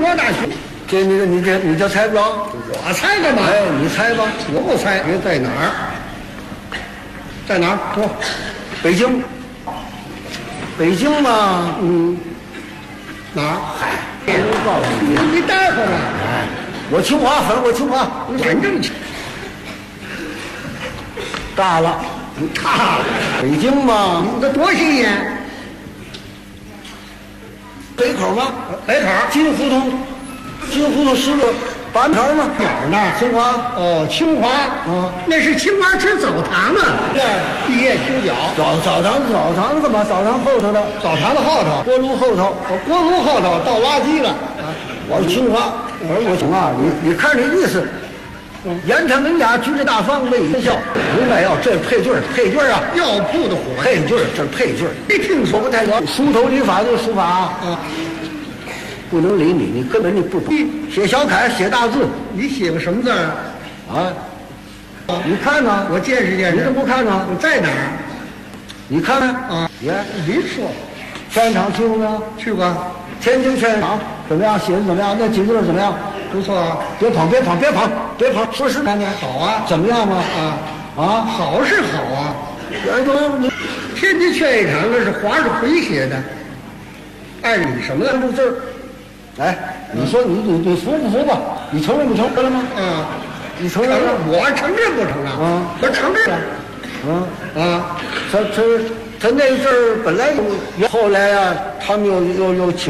大学。 这你这猜不着， 我猜干嘛？ 哎，你猜吧， 我不猜。你在哪儿？在哪儿？说， 北京。北京嘛， 哪儿？ 嗨，别人告诉你， 你待会儿吧。 哎，我清华，反正我清华， 反正大了， 大了。 北京嘛， 你这多新鲜！ 北口嘛， 北口金胡同10个8条嘛， 哪儿呢？ 清华。 哦，清华。那是清华吃澡堂啊。 对， 毕业清脚。 澡堂干嘛？澡堂后头的， 澡堂子后头， 锅炉后头。 锅炉后头倒垃圾了。 我是清华，我懂啊，你看这意思。言谈文雅，举止大方，为人笑。明白要这配句啊， 药铺的伙配句，这是配句。 没听说不太了，梳头理发就是书法啊。不能理你，你根本你不懂。写小楷，写大字， 你写个什么字儿啊？你看呢？ 我见识见识。 你怎么不看呢？ 我在哪儿？ 你看看啊？ 你看您说， 劝业场去过没有？ 去过。 天津劝业场怎么样？写的怎么样？那几个字怎么样？ 不错啊。 别跑！说实在的， 好啊。 怎么样嘛？ 好是好啊。 你天津劝业场那是华世奎写的，爱你什么了？ 这字儿。哎，你说你服不服吧？你承认不承认吗？你承认？ 我承认不承认？我承认。 他那阵儿本来有，后来呀，他们又请。